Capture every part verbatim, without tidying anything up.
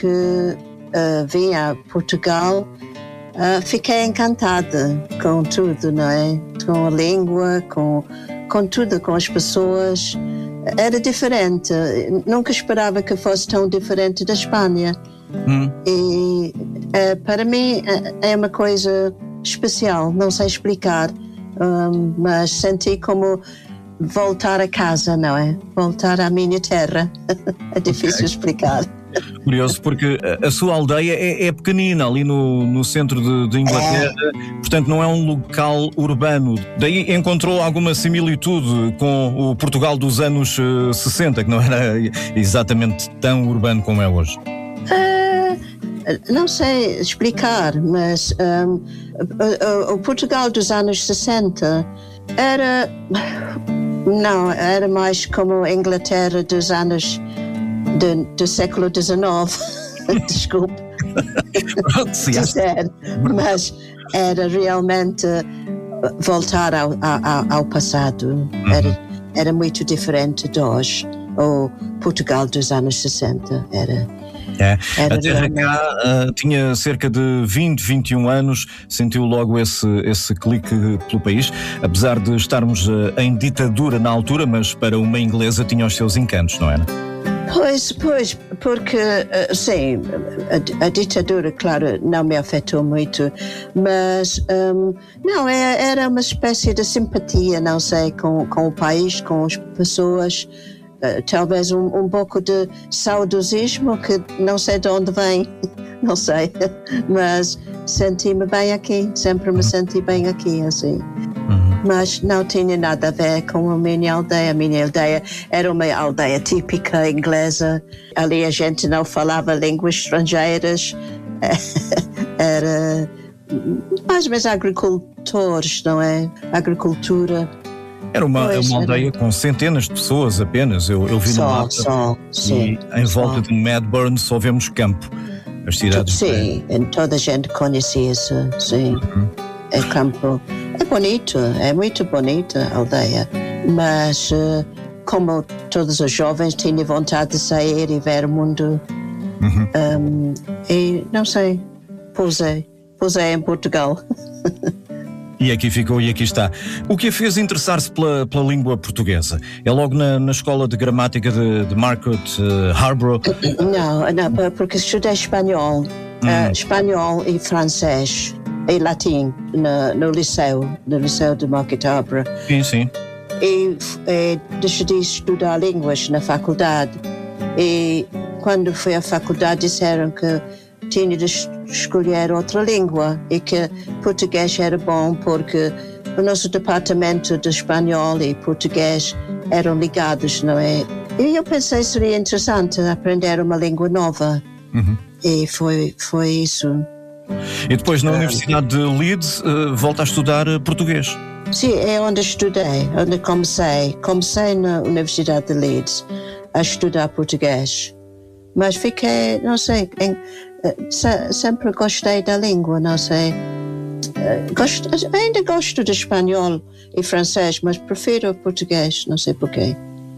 que uh, vim a Portugal, uh, fiquei encantada com tudo, não é? Com a língua, com, com tudo, com as pessoas. Era diferente. Nunca esperava que fosse tão diferente da Espanha. Hum. E uh, para mim uh, é uma coisa especial, não sei explicar, um, mas senti como voltar a casa, não é? Voltar à minha terra. É difícil okay. explicar. Curioso, porque a sua aldeia é, é pequenina, ali no, no centro de, de Inglaterra, é. Portanto não é um local urbano. Daí encontrou alguma similitude com o Portugal dos anos uh, sessenta, que não era exatamente tão urbano como é hoje? Uh, não sei explicar, mas um, o, o, o Portugal dos anos sessenta era... Não, era mais como a Inglaterra dos anos do, do século dezenove. Desculpe dizer, mas era realmente voltar ao, ao, ao passado. Uhum. Era, era muito diferente de hoje. O Portugal dos anos sessenta era... É. A terra cá uh, tinha cerca de vinte, vinte e um anos, sentiu logo esse, esse clique pelo país, apesar de estarmos uh, em ditadura na altura, mas para uma inglesa tinha os seus encantos, não era? Pois, pois, porque, uh, sim, a, a ditadura, claro, não me afetou muito, mas, um, não, é, era uma espécie de simpatia, não sei, com, com o país, com as pessoas. Uh, talvez um, um pouco de saudosismo que não sei de onde vem, não sei, mas senti-me bem aqui, sempre me senti bem aqui, assim. Uhum. Mas não tinha nada a ver com a minha aldeia. A minha aldeia era uma aldeia típica inglesa, ali a gente não falava línguas estrangeiras, era mais ou menos agricultores, não é? Agricultura. Era uma, pois, uma aldeia era... com centenas de pessoas apenas. Eu, eu vi só, no mapa só, sim, e em só. volta de Medburn só vemos campo. As cidades. Sim, de... toda a gente conhecia-se, sim. Uhum. É campo. É bonito, é muito bonita a aldeia. Mas, uh, como todos os jovens, tinha vontade de sair e ver o mundo. Uhum. Um, e, não sei, pousei. Pousei em Portugal. E aqui ficou e aqui está. O que a fez interessar-se pela, pela língua portuguesa? É logo na, na escola de gramática de, de Margaret uh, Harborough? Não, não, porque estudei espanhol, hum. uh, espanhol e francês e latim no, no liceu, no liceu de Margaret Harborough. Sim, sim. E, e decidi estudar línguas na faculdade. E quando fui à faculdade disseram que tinha de escolher outra língua e que português era bom porque o nosso departamento de espanhol e português eram ligados, não é? E eu pensei que seria interessante aprender uma língua nova. Uhum. E foi, foi isso. E depois na Universidade de Leeds uh, volta a estudar português? Sim, é onde estudei, onde comecei. Comecei na Universidade de Leeds a estudar português. Mas fiquei, não sei, em, se, sempre gostei da língua, não sei. Gosto, ainda gosto de espanhol e francês, mas prefiro o português, não sei porquê.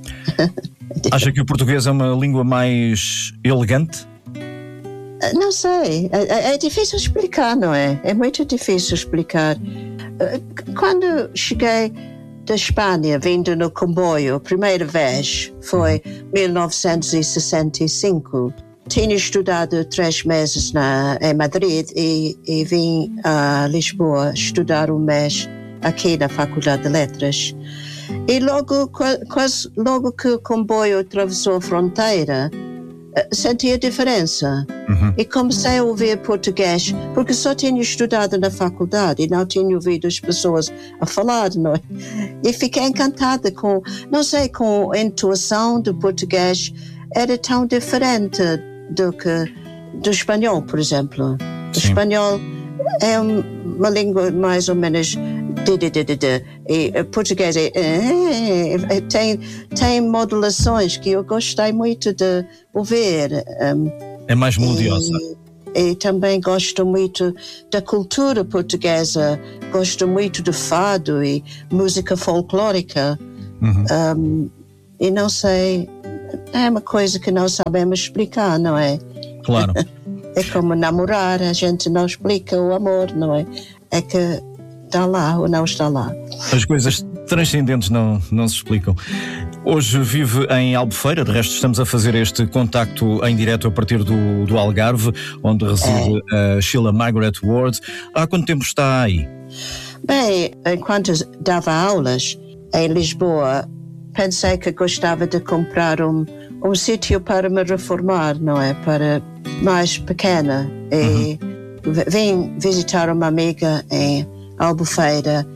Acha que o português é uma língua mais elegante? Não sei, é, é difícil explicar, não é? É muito difícil explicar. Quando cheguei da Espanha, vindo no comboio, a primeira vez foi em mil novecentos e sessenta e cinco. Tinha estudado três meses na, em Madrid e, e vim a Lisboa estudar um mês aqui na Faculdade de Letras. E logo, quase logo que o comboio atravessou a fronteira, senti a diferença. Uhum. E comecei a ouvir português, porque só tinha estudado na faculdade e não tinha ouvido as pessoas a falar, não é? E fiquei encantada com, não sei, com a intuação do português. Era tão diferente do que do espanhol, por exemplo. O Sim. espanhol é uma língua mais ou menos de, de, de, de, de. E o português é, é, é, tem, tem modulações que eu gostei muito de ouvir. Um, é mais melodiosa. E, e também gosto muito da cultura portuguesa, gosto muito de fado e música folclórica. Uhum. Um, e não sei, é uma coisa que não sabemos explicar, não é? Claro. É como namorar, a gente não explica o amor, não é? É que está lá ou não está lá. As coisas transcendentes não, não se explicam. Hoje vive em Albufeira, de resto estamos a fazer este contacto em direto a partir do, do Algarve, onde reside é. a Sheila Margaret Ward. Há quanto tempo está aí? Bem, enquanto dava aulas em Lisboa, pensei que gostava de comprar um, um sítio para me reformar, não é? Para mais pequena. E uhum. vim visitar uma amiga em Albufeira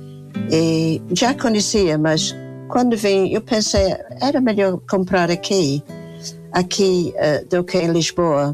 e já conhecia, mas quando vim eu pensei era melhor comprar aqui, aqui uh, do que em Lisboa.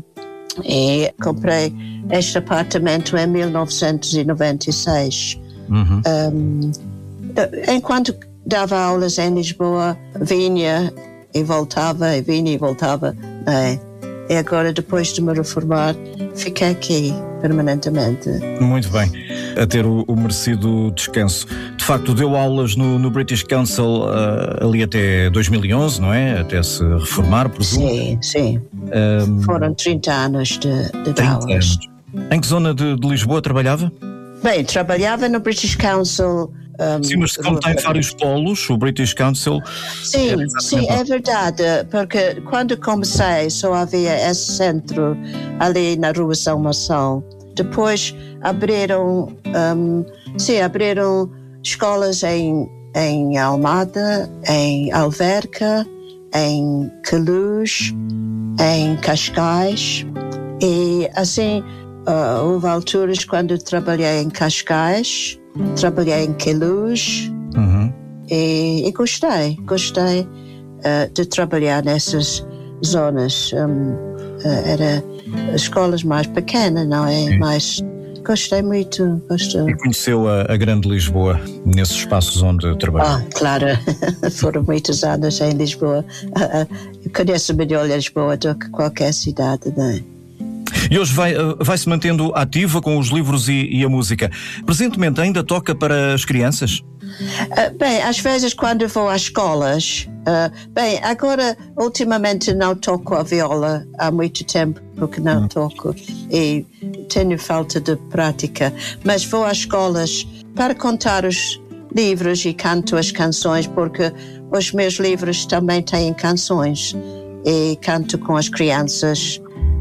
E comprei este apartamento em mil novecentos e noventa e seis. Uhum. Um, enquanto dava aulas em Lisboa, vinha e voltava, e vinha e voltava. É. E agora, depois de me reformar, fiquei aqui permanentemente. Muito bem, a ter o, o merecido descanso. De facto, deu aulas no, no British Council uh, ali até dois mil e onze, não é? Até se reformar, presumo. Sim, sim. Um, Foram trinta anos de, de aulas. Anos. Em que zona de, de Lisboa trabalhava? Bem, trabalhava no British Council. Um, sim, mas como tem vários polos, o British Council... Sim, sim, é verdade, porque quando comecei só havia esse centro ali na Rua São Marçal. Depois abriram, um, sim, abriram escolas em, em Almada, em Alverca, em Queluz, em Cascais. E assim, uh, houve alturas quando trabalhei em Cascais, trabalhei em Queluz, uhum. e, e gostei, gostei uh, de trabalhar nessas zonas. Um, uh, era escolas mais pequenas, não é? Sim. Mas gostei muito. Gostei. E conheceu a, a grande Lisboa nesses espaços onde trabalhou? Ah, claro, foram muitos anos em Lisboa. Eu conheço melhor Lisboa do que qualquer cidade, não é? E hoje vai, vai se mantendo ativa com os livros e, e a música. Presentemente ainda toca para as crianças? Uh, bem, às vezes quando vou às escolas, uh, bem, agora ultimamente não toco a viola, há muito tempo que não hum. toco e tenho falta de prática, mas vou às escolas para contar os livros e canto as canções, porque os meus livros também têm canções e canto com as crianças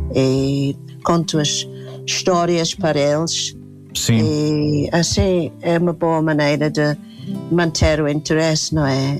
e conto as histórias para eles. Sim. E assim é uma boa maneira de manter o interesse, não é?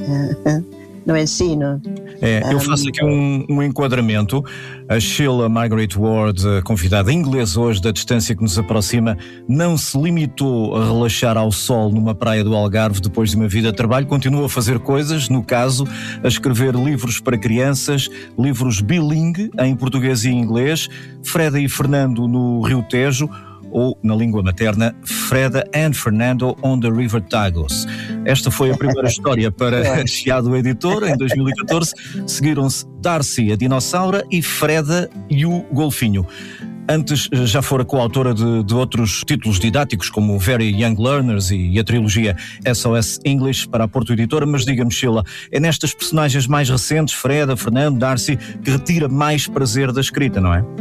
No ensino. É, eu faço aqui um, um enquadramento. A Sheila Margaret Ward, a convidada inglesa hoje da distância que nos aproxima, não se limitou a relaxar ao sol numa praia do Algarve depois de uma vida de trabalho, continua a fazer coisas, no caso, a escrever livros para crianças, livros bilingue em português e inglês, Freda e Fernando no Rio Tejo, ou, na língua materna, Freda and Fernando on the River Tagus. Esta foi a primeira história para Chiado Editor, em dois mil e catorze. Seguiram-se Darcy, a dinossauro, e Freda e o golfinho. Antes já fora coautora de, de outros títulos didáticos, como Very Young Learners e, e a trilogia S O S English para a Porto Editora, mas diga-me, Sheila, é nestas personagens mais recentes, Freda, Fernando, Darcy, que retira mais prazer da escrita, não é?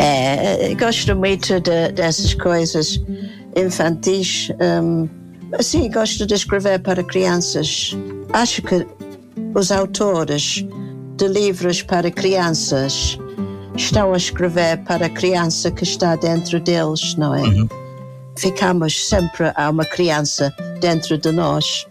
É, gosto muito de, dessas coisas infantis. Um, sim, gosto de escrever para crianças. Acho que os autores de livros para crianças estão a escrever para a criança que está dentro deles, não é? Uhum. Ficamos sempre a uma criança dentro de nós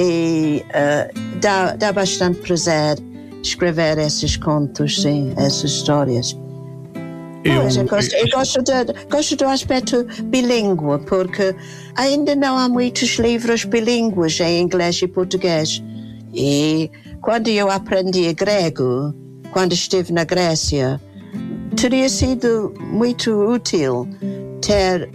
e uh, dá, dá bastante prazer escrever esses contos, sim, essas histórias. Eu, pois, eu, gosto, eu gosto, de, gosto do aspecto bilíngue, porque ainda não há muitos livros bilíngues em inglês e português. E quando eu aprendi grego, quando estive na Grécia, teria sido muito útil ter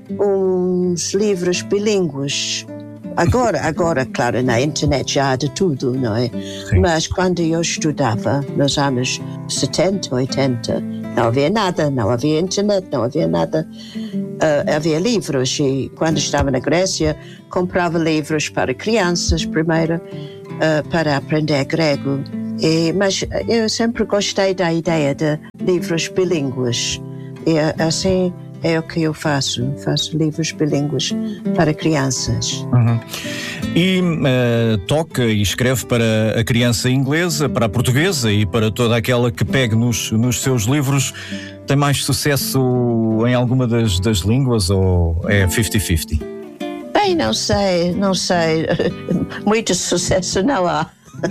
uns livros bilíngues. Agora, agora, claro, na internet já há de tudo, não é? Sim. Mas quando eu estudava, nos anos setenta, oitenta, não havia nada, não havia internet, não havia nada. Uh, havia livros e quando estava na Grécia, comprava livros para crianças primeiro, uh, para aprender grego. E, mas eu sempre gostei da ideia de livros bilíngues. E assim é o que eu faço. Faço livros bilíngues para crianças. Uhum. E uh, toca e escreve para a criança inglesa, para a portuguesa e para toda aquela que pegue nos, nos seus livros. Tem mais sucesso em alguma das, das línguas ou é cinquenta cinquenta? Bem, não sei, não sei. Muito sucesso não há.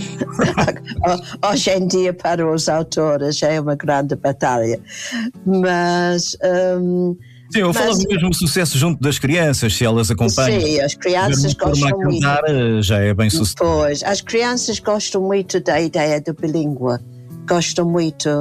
Hoje em dia, para os autores, é uma grande batalha. Mas... Um, Sim, eu falo mesmo sucesso junto das crianças, se elas acompanham. Sim, as crianças gostam muito. Cantar, já é bem sucedido. Pois, as crianças gostam muito da ideia do bilíngue. Gostam muito.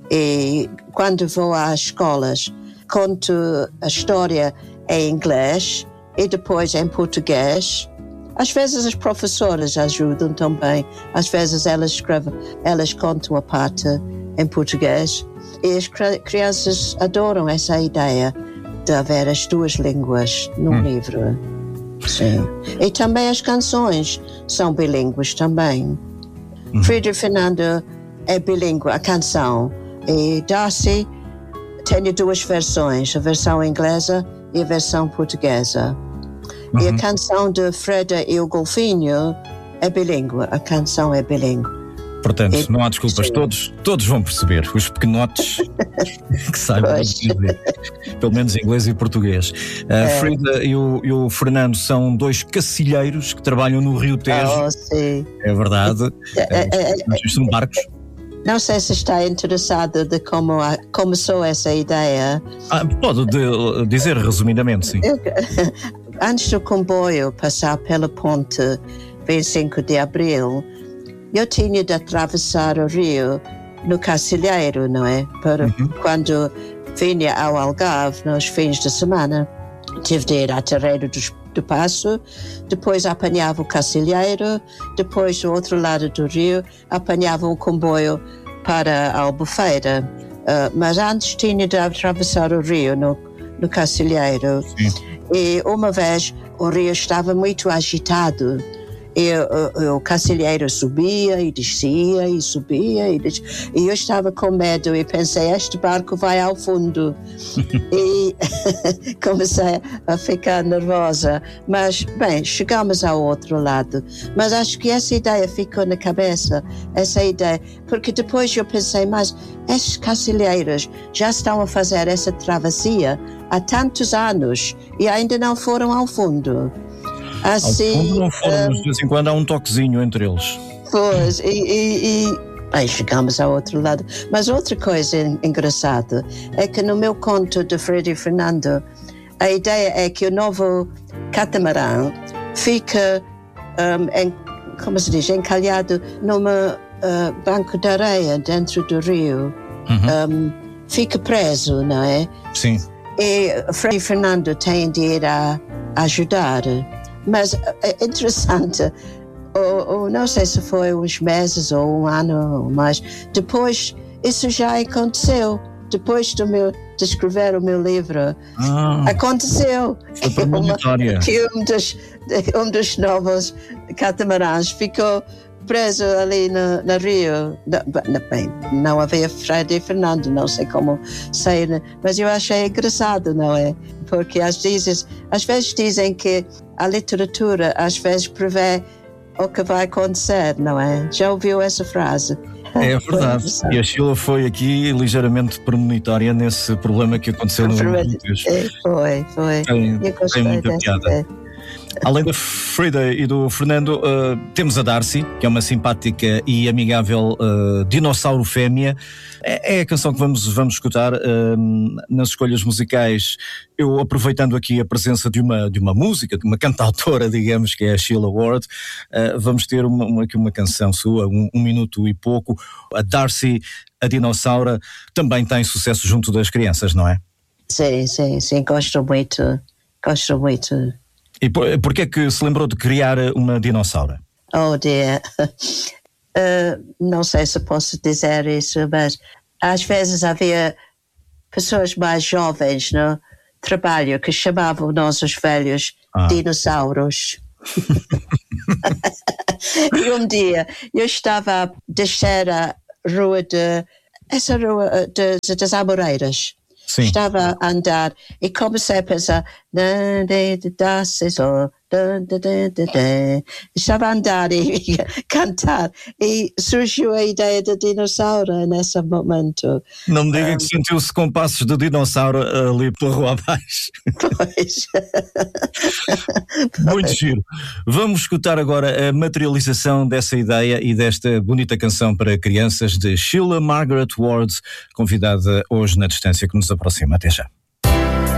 E quando vou às escolas, conto a história em inglês e depois em português. Às vezes as professoras ajudam também. Às vezes elas escrevem, elas contam a parte em português. E as crianças adoram essa ideia de haver as duas línguas num hum. livro. Sim. E também as canções são bilíngues também. Hum. Friedrich Fernando é bilíngue, a canção. E Darcy tem duas versões, a versão inglesa e a versão portuguesa. Uhum. E a canção de Freda e o Golfinho é bilíngue, a canção é bilíngue. Portanto, e, não há desculpas, todos, todos vão perceber, os pequenotes que saibam dizer, pelo menos inglês e português. A é. Frida e o, e o Fernando são dois cacilheiros que trabalham no Rio Tejo. Oh, sim. É verdade. É, é, é, são barcos. Não sei se está interessado de como a, começou essa ideia. Ah, pode de, dizer resumidamente, sim. Eu, antes do comboio passar pela ponte vinte e cinco de abril, eu tinha de atravessar o rio no Cacilheiro, não é? Para uhum. Quando vinha ao Algarve nos fins de semana, tive de ir à Terreiro do, do Passo, depois apanhava o Cacilheiro, depois do outro lado do rio apanhava um comboio para a Albufeira. Uh, mas antes tinha de atravessar o rio no, no Cacilheiro. Sim. E uma vez o rio estava muito agitado. E o, o Cacilheiro subia e descia e subia e, descia, e eu estava com medo e pensei, este barco vai ao fundo. E comecei a ficar nervosa, mas bem, chegamos ao outro lado. Mas acho que essa ideia ficou na cabeça, essa ideia, porque depois eu pensei, mas estes cacilheiros já estão a fazer essa travessia há tantos anos e ainda não foram ao fundo. Assim, ao fundo não foram, mas de vez em quando há um toquezinho entre eles. Pois, e, e, e aí chegamos ao outro lado. Mas outra coisa engraçada é que no meu conto de Friedrich Fernando, a ideia é que o novo catamarã fica, um, em, como se diz, encalhado numa uh, banco de areia dentro do rio. Uhum. Um, fica preso, não é? Sim. E Friedrich Fernando tem de ir a, a ajudar. Mas é interessante, ou, ou não sei se foi uns meses ou um ano, mas depois isso já aconteceu. Depois do meu, de escrever o meu livro, ah, aconteceu foi uma, que um dos, um dos novos catamarãs ficou preso ali no, no rio. Bem, não havia Friedrich Fernando, não sei como sair, mas eu achei engraçado, não é? Porque às vezes, às vezes dizem que a literatura às vezes prevê o que vai acontecer, não é? Já ouviu essa frase? É verdade. E a Sheila foi aqui ligeiramente premonitória nesse problema que aconteceu no Rio Tejo. Foi, foi. Tem, tem muita piada. Além da Frida e do Fernando, uh, temos a Darcy, que é uma simpática e amigável uh, dinossauro fêmea. É, é a canção que vamos, vamos escutar uh, nas escolhas musicais. Eu, aproveitando aqui a presença de uma, de uma música, de uma cantautora, digamos, que é a Sheila Ward, uh, vamos ter uma, uma, aqui uma canção sua, um, um minuto e pouco. A Darcy, a dinossauro, também tem sucesso junto das crianças, não é? Sim, sim, sim, gosto muito, gosto muito. E por, por que é que se lembrou de criar uma dinossauro? Oh dear, uh, não sei se posso dizer isso, mas às vezes havia pessoas mais jovens no trabalho que chamavam nós os velhos ah. dinossauros. E um dia eu estava a descer a rua de, essa rua de, de, das Amoreiras. Sim. Estava a andar e comecei a pensar, estava a andar e cantar e surgiu a ideia da dinossauro nesse momento. Não me diga um, que sentiu-se com passos de dinossauro ali pela rua abaixo. Pois. Muito giro. Vamos escutar agora a materialização dessa ideia e desta bonita canção para crianças de Sheila Margaret Ward, convidada hoje na distância que nos aproxima. Até já.